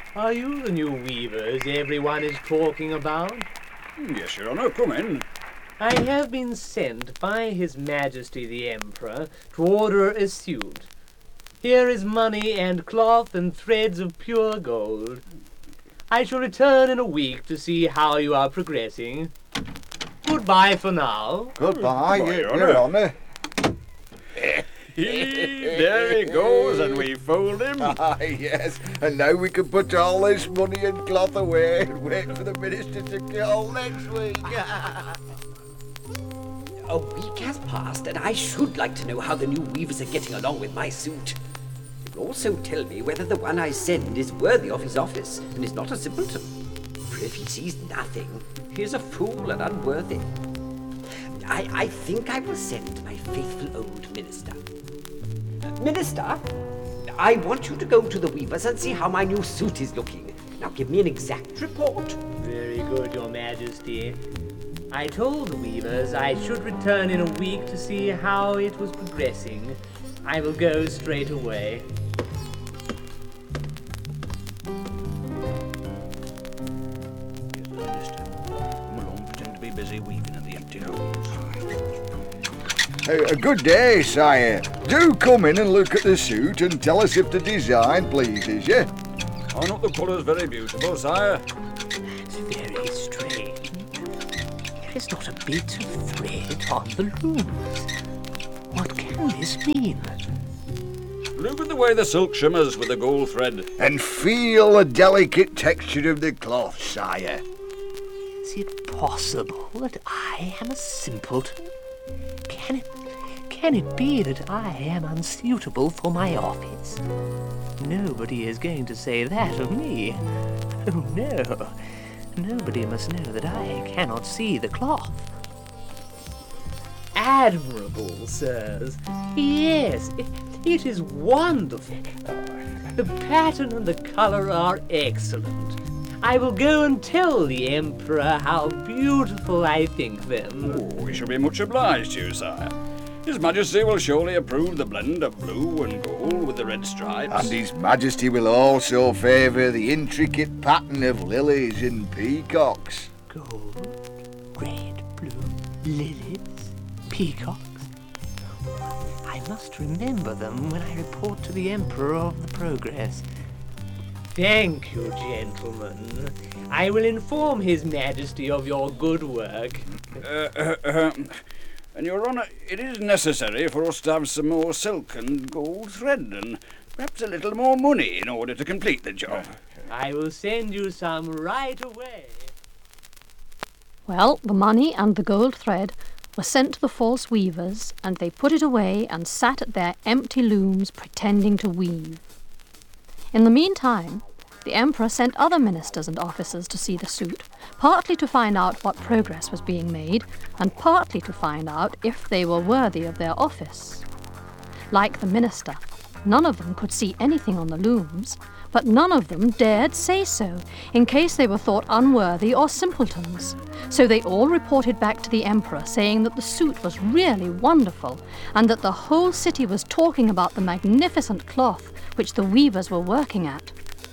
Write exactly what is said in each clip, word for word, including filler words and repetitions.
Are you the new weavers everyone is talking about? Yes, Your Honour, come in. I have been sent by His Majesty the Emperor to order a suit. Here is money and cloth and threads of pure gold. I shall return in a week to see how you are progressing. Goodbye for now. Goodbye, Goodbye, Your Your Honour. There he goes, and we fooled him. Ah, yes. And now we can put all this money and cloth away and wait for the minister to call next week. A week has passed, and I should like to know how the new weavers are getting along with my suit. It will also tell me whether the one I send is worthy of his office and is not a simpleton. For if he sees nothing, he is a fool and unworthy. I, I think I will send my faithful old minister. Minister, I want you to go to the weavers and see how my new suit is looking. Now give me an exact report. Very good, Your Majesty. I told the weavers I should return in a week to see how it was progressing. I will go straight away. Here's the minister. Come along, pretend to be busy weaving in the empty looms. Uh, good day, sire. Do come in and look at the suit and tell us if the design pleases you. Are not the colours very beautiful, sire? It's very strange. There is not a bit of thread on the looms. What can this mean? Look at the way the silk shimmers with the gold thread. And feel the delicate texture of the cloth, sire. Is it possible that I am a simpleton? Can it, can it be that I am unsuitable for my office? Nobody is going to say that of me. Oh no, nobody must know that I cannot see the cloth. Admirable, sirs. Yes, it, it is wonderful. The pattern and the colour are excellent. I will go and tell the Emperor how beautiful I think them. Oh, we shall be much obliged to you, sire. His Majesty will surely approve the blend of blue and gold with the red stripes. And His Majesty will also favour the intricate pattern of lilies and peacocks. Gold, red, blue, lilies, peacocks. I must remember them when I report to the Emperor of the progress. Thank you, gentlemen. I will inform His Majesty of your good work. Uh, uh, uh, and, Your Honour, it is necessary for us to have some more silk and gold thread and perhaps a little more money in order to complete the job. I will send you some right away. Well, the money and the gold thread were sent to the false weavers, and they put it away and sat at their empty looms pretending to weave. In the meantime, the Emperor sent other ministers and officers to see the suit, partly to find out what progress was being made, and partly to find out if they were worthy of their office. Like the minister, none of them could see anything on the looms, but none of them dared say so, in case they were thought unworthy or simpletons. So they all reported back to the Emperor, saying that the suit was really wonderful, and that the whole city was talking about the magnificent cloth which the weavers were working at.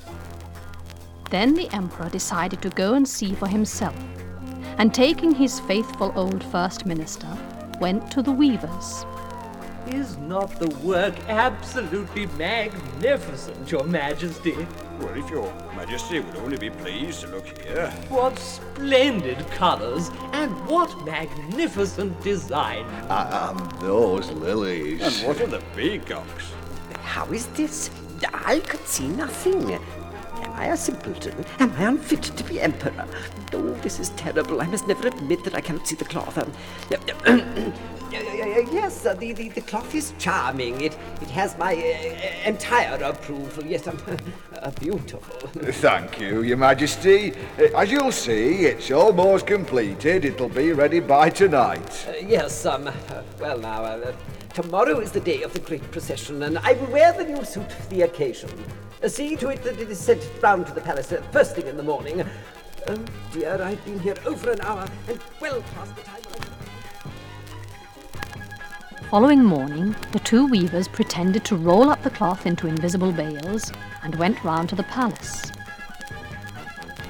Then the Emperor decided to go and see for himself, and taking his faithful old First Minister, went to the weavers. Is not the work absolutely magnificent, Your Majesty? Well, if Your Majesty would only be pleased to look here. What splendid colours, and what magnificent design. And those lilies. And what are the peacocks? How is this? I could see nothing. Am I a simpleton? Am I unfit to be emperor? Oh, this is terrible. I must never admit that I cannot see the cloth. Um, yes, uh, the, the, the cloth is charming. It it has my uh, entire approval. Yes, um, uh, beautiful. Thank you, Your Majesty. Uh, As you'll see, it's almost completed. It'll be ready by tonight. Uh, yes, um, uh, well now, uh, tomorrow is the day of the great procession, and I will wear the new suit for the occasion. Uh, see to it that it is sent round to the palace uh, first thing in the morning. Oh dear, I've been here over an hour, and well past the time I... Following morning, the two weavers pretended to roll up the cloth into invisible bales and went round to the palace.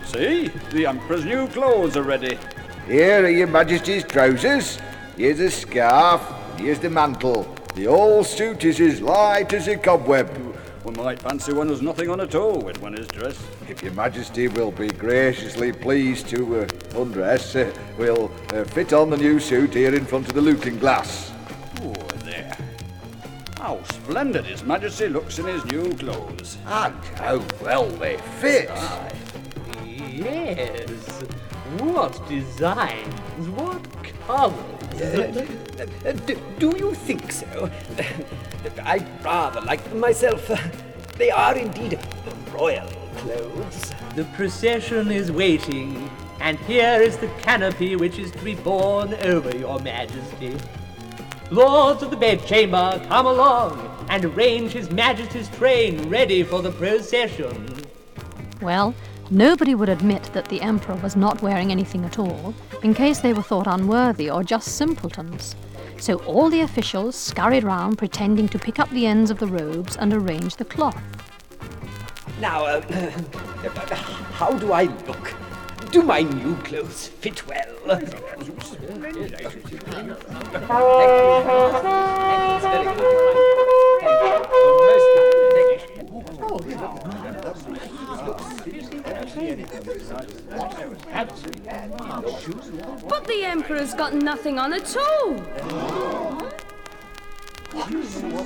See, the Emperor's new clothes are ready. Here are your Majesty's trousers. Here's a scarf. Here's the mantle. The whole suit is as light as a cobweb. One might fancy one has nothing on at all when one is dressed. If your Majesty will be graciously pleased to uh, undress, uh, we'll uh, fit on the new suit here in front of the looking glass. Oh, there. How splendid His Majesty looks in his new clothes. And how well they fit. Yes. What designs, what colours. Uh, uh, do, do you think so? I rather like them myself. They are indeed royal clothes. The procession is waiting, and here is the canopy which is to be borne over your majesty. Lords of the bedchamber, come along and arrange his majesty's train ready for the procession. Well, nobody would admit that the emperor was not wearing anything at all, in case they were thought unworthy or just simpletons. So all the officials scurried round pretending to pick up the ends of the robes and arrange the cloth. Now, uh, how do I look? Do my new clothes fit well? Thank you. Thank you. It's very good. Thank you. Most kind. But the Emperor's got nothing on at all.